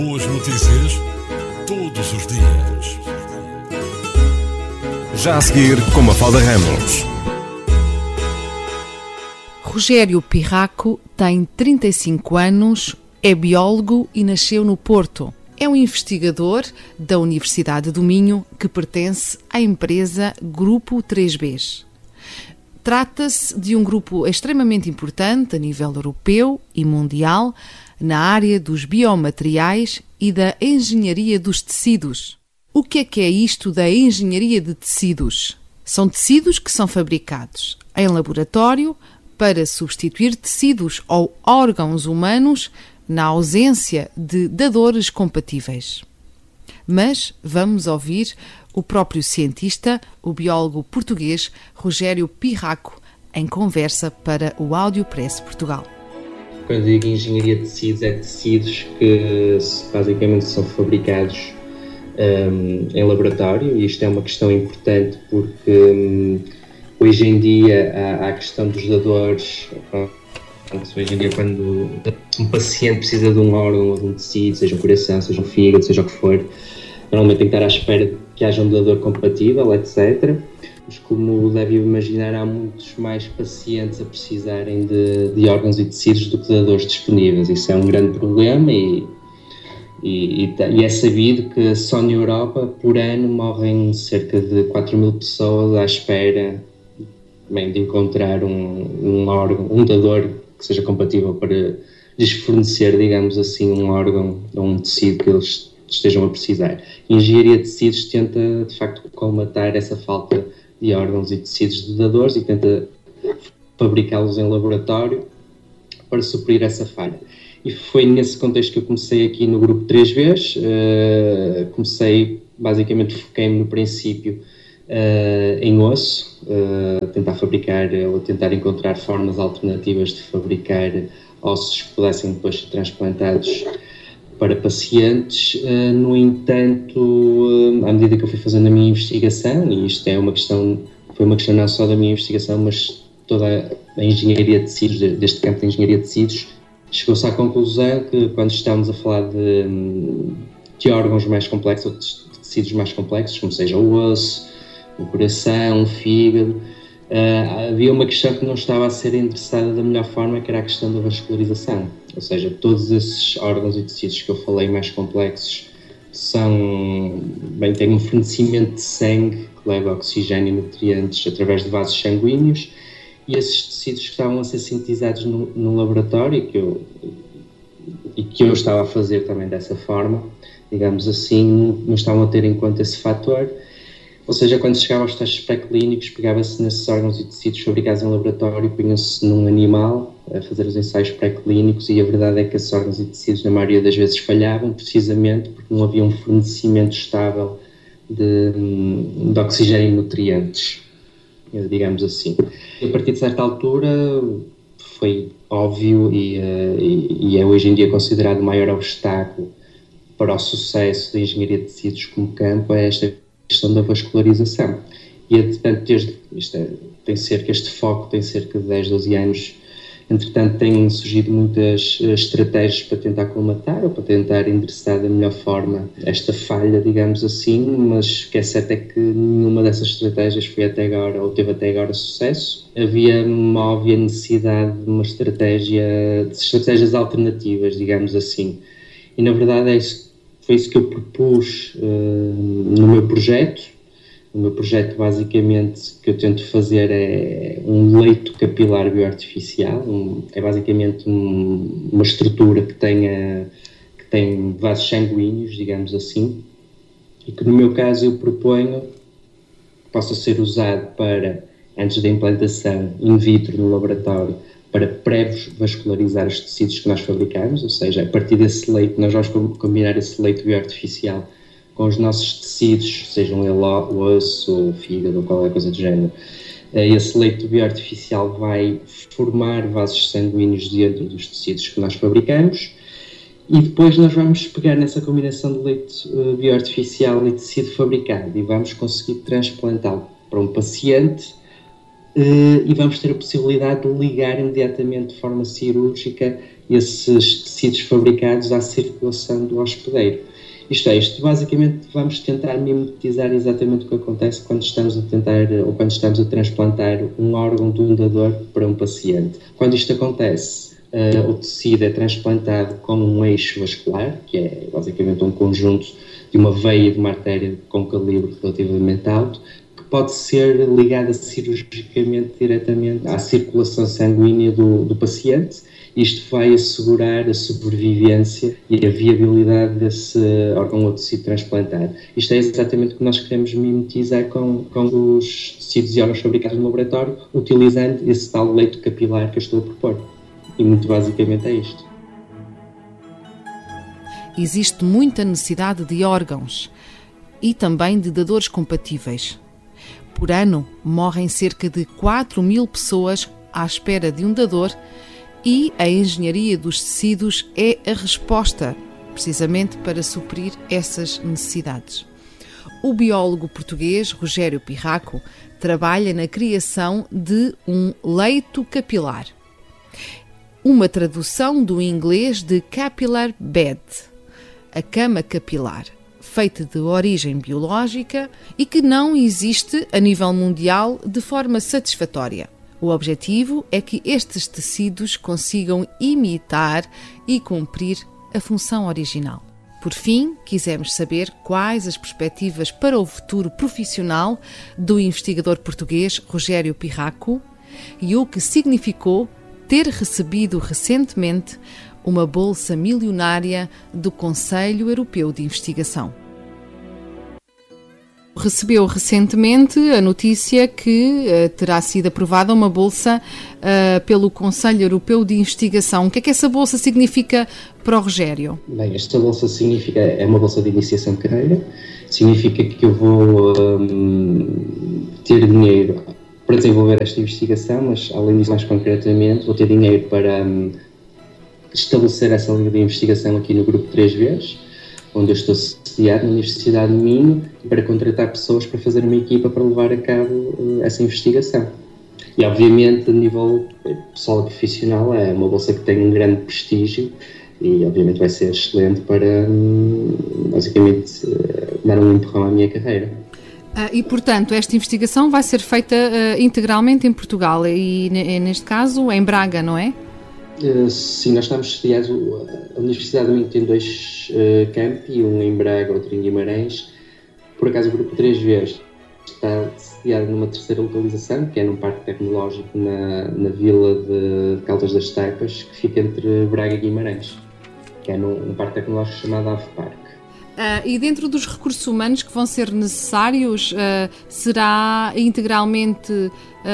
Boas notícias todos os dias. Já a seguir, com Mafalda Ramos. Rogério Pirraco tem 35 anos, é biólogo e nasceu no Porto. É um investigador da Universidade do Minho que pertence à empresa Grupo 3Bs. Trata-se de um grupo extremamente importante a nível europeu e mundial na área dos biomateriais e da engenharia dos tecidos. O que é isto da engenharia de tecidos? São tecidos que são fabricados em laboratório para substituir tecidos ou órgãos humanos na ausência de dadores compatíveis. Mas vamos ouvir o próprio cientista, o biólogo português Rogério Pirraco, em conversa para o Audiopress Portugal. Quando digo engenharia de tecidos, é tecidos que basicamente são fabricados em laboratório, e isto é uma questão importante porque hoje em dia há a questão dos dadores. Hoje em dia, quando um paciente precisa de um órgão ou de um tecido, seja um coração, seja um fígado, seja o que for, normalmente tem que estar à espera de que haja um dador compatível, etc. Mas como deve imaginar, há muitos mais pacientes a precisarem de órgãos e tecidos do que dadores disponíveis. Isso é um grande problema e é sabido que só na Europa, por ano, morrem cerca de 4.000 pessoas à espera de encontrar um órgão, um dador que seja compatível para lhes fornecer, digamos assim, um órgão ou um tecido que eles estejam a precisar. A engenharia de tecidos tenta, de facto, colmatar essa falta de órgãos e tecidos de dadores e tenta fabricá-los em laboratório para suprir essa falha. E foi nesse contexto que eu comecei aqui no grupo 3Bs. Basicamente, foquei-me no princípio em osso, tentar fabricar ou tentar encontrar formas alternativas de fabricar ossos que pudessem depois ser transplantados para pacientes. No entanto, à medida que eu fui fazendo a minha investigação, e isto foi uma questão não só da minha investigação, mas toda a engenharia de tecidos, deste campo de engenharia de tecidos, chegou-se à conclusão que quando estamos a falar de órgãos mais complexos ou de tecidos mais complexos, como seja o osso, o coração, o fígado, havia uma questão que não estava a ser endereçada da melhor forma, que era a questão da vascularização. Ou seja, todos esses órgãos e tecidos que eu falei mais complexos têm um fornecimento de sangue que leva oxigênio e nutrientes através de vasos sanguíneos, e esses tecidos que estavam a ser sintetizados no laboratório, que eu estava a fazer também dessa forma, digamos assim, não estavam a ter em conta esse fator. Ou seja, quando chegava aos testes pré-clínicos, pegava-se nesses órgãos e tecidos fabricados em laboratório, punha-se num animal a fazer os ensaios pré-clínicos, e a verdade é que esses órgãos e tecidos, na maioria das vezes, falhavam, precisamente porque não havia um fornecimento estável de oxigênio e nutrientes, digamos assim. A partir de certa altura, foi óbvio e é hoje em dia considerado o maior obstáculo para o sucesso da engenharia de tecidos como campo, é esta questão da vascularização. E, entretanto, este foco tem cerca de 10, 12 anos. Entretanto, têm surgido muitas estratégias para tentar colmatar ou para tentar endereçar da melhor forma esta falha, digamos assim, mas o que é certo é que nenhuma dessas estratégias teve até agora sucesso. Havia uma óbvia necessidade de estratégias alternativas, digamos assim. E, na verdade, foi isso que eu propus no meu projeto. O meu projeto, basicamente, que eu tento fazer é um leito capilar bioartificial. É basicamente uma estrutura que tem vasos sanguíneos, digamos assim, e que, no meu caso, eu proponho que possa ser usado antes da implantação in vitro no laboratório, para pré-vascularizar os tecidos que nós fabricamos. Ou seja, a partir desse leito, nós vamos combinar esse leito bioartificial com os nossos tecidos, sejam ele o osso, ou o fígado, ou qualquer coisa do género. Esse leito bioartificial vai formar vasos sanguíneos dentro dos tecidos que nós fabricamos, e depois nós vamos pegar nessa combinação de leito bioartificial e tecido fabricado e vamos conseguir transplantá-lo para um paciente, e vamos ter a possibilidade de ligar imediatamente de forma cirúrgica esses tecidos fabricados à circulação do hospedeiro. Isto basicamente vamos tentar mimetizar exatamente o que acontece quando estamos a tentar ou quando estamos a transplantar um órgão de um dador para um paciente. Quando isto acontece, o tecido é transplantado com um eixo vascular, que é basicamente um conjunto de uma veia e de uma artéria com calibre relativamente alto, que pode ser ligada cirurgicamente diretamente à circulação sanguínea do paciente. Isto vai assegurar a sobrevivência e a viabilidade desse órgão ou tecido transplantado. Isto é exatamente o que nós queremos mimetizar com os tecidos e órgãos fabricados no laboratório, utilizando esse tal leito capilar que eu estou a propor. E muito basicamente é isto. Existe muita necessidade de órgãos e também de dadores compatíveis. Por ano, morrem cerca de 4.000 pessoas à espera de um dador e a engenharia dos tecidos é a resposta, precisamente para suprir essas necessidades. O biólogo português Rogério Pirraco trabalha na criação de um leito capilar, uma tradução do inglês de capillary bed, a cama capilar, feita de origem biológica e que não existe a nível mundial de forma satisfatória. O objetivo é que estes tecidos consigam imitar e cumprir a função original. Por fim, quisemos saber quais as perspectivas para o futuro profissional do investigador português Rogério Pirraco e o que significou ter recebido recentemente uma bolsa milionária do Conselho Europeu de Investigação. Recebeu recentemente a notícia que terá sido aprovada uma bolsa pelo Conselho Europeu de Investigação. O que é que essa bolsa significa para o Rogério? Bem, esta bolsa é uma bolsa de iniciação de carreira. Significa que eu vou ter dinheiro para desenvolver esta investigação, mas além disso, mais concretamente, vou ter dinheiro para estabelecer essa linha de investigação aqui no Grupo 3Vs, onde eu estou sediado na Universidade de Minho, para contratar pessoas para fazer uma equipa para levar a cabo essa investigação. E, obviamente, a nível pessoal e profissional, é uma bolsa que tem um grande prestígio e, obviamente, vai ser excelente para, basicamente, dar um empurrão à minha carreira. E, portanto, esta investigação vai ser feita integralmente em Portugal e, neste caso, em Braga, não é? Sim, nós estamos sediados. A Universidade do Minho tem 2 campi, um em Braga, outro em Guimarães. Por acaso, o Grupo 3Vs está sediado numa terceira localização, que é num parque tecnológico na vila de Caldas das Taipas, que fica entre Braga e Guimarães, que é num parque tecnológico chamado Ave Parque. E dentro dos recursos humanos que vão ser necessários, será integralmente,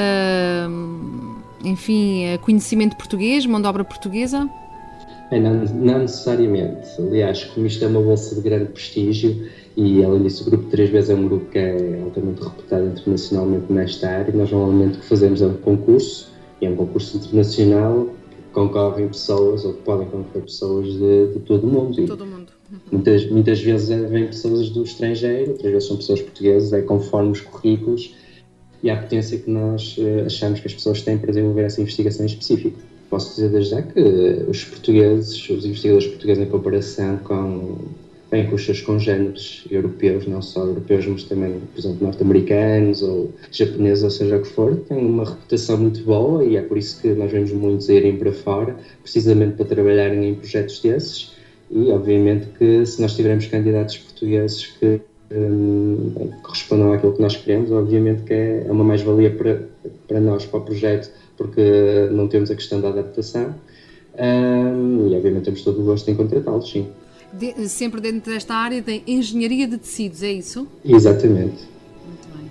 conhecimento português, mão de obra portuguesa? Não necessariamente. Aliás, como isto é uma bolsa de grande prestígio e, além disso, o Grupo 3Vs é um grupo que é altamente reputado internacionalmente nesta área, nós normalmente o que fazemos é um concurso, e é um concurso internacional que concorrem pessoas, ou que podem concorrer pessoas de todo o mundo. Todo o mundo. Muitas vezes vêm pessoas do estrangeiro, outras vezes são pessoas portuguesas, conforme os currículos e a potência que nós achamos que as pessoas têm para desenvolver essa investigação específica. Posso dizer desde já que os investigadores portugueses, em comparação com os seus congêneres europeus, não só europeus, mas também, por exemplo, norte-americanos ou japoneses, ou seja o que for, têm uma reputação muito boa e é por isso que nós vemos muitos a irem para fora, precisamente para trabalharem em projetos desses. E, obviamente, que se nós tivermos candidatos portugueses que correspondam àquilo que nós queremos, obviamente que é uma mais-valia para nós, para o projeto, porque não temos a questão da adaptação e, obviamente, temos todo o gosto em contratá-los, sim. Sempre dentro desta área de engenharia de tecidos, é isso? Exatamente. Muito bem.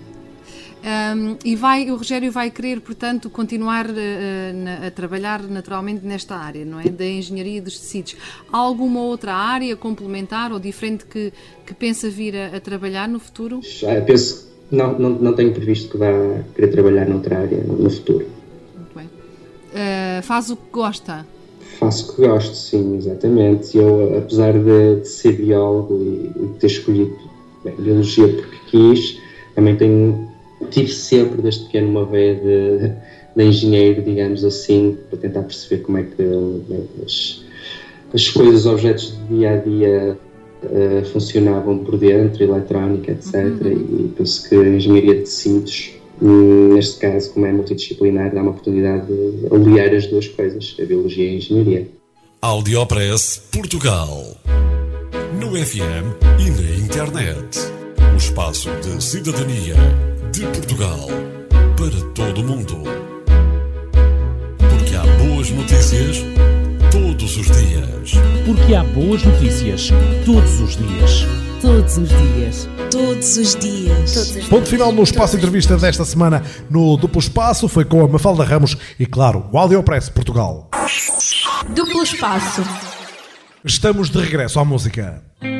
O Rogério vai querer, portanto, continuar a trabalhar naturalmente nesta área, não é? Da engenharia dos tecidos. Há alguma outra área complementar ou diferente que pensa vir a trabalhar no futuro? Penso que não tenho previsto que vá querer trabalhar noutra área no futuro. Muito bem. Faz o que gosta? Faço o que gosto, sim, exatamente. Eu, apesar de ser biólogo e de ter escolhido biologia porque quis, também tive sempre, desde pequeno, uma veia engenheiro, digamos assim, para tentar perceber como é que as coisas, objetos de dia-a-dia funcionavam por dentro, eletrónica, etc. E penso que a engenharia de tecidos, neste caso, como é multidisciplinar, dá uma oportunidade de aliar as duas coisas, a biologia e a engenharia. Audiopress Portugal. No FM e na internet. O espaço de cidadania de Portugal para todo o mundo. Porque há boas notícias todos os dias. Porque há boas notícias todos os dias. Todos os dias. Todos os dias. Ponto final no Espaço Entrevista desta semana no Duplo Espaço. Foi com a Mafalda Ramos e, claro, o Audiopress Portugal. Duplo Espaço. Estamos de regresso à música.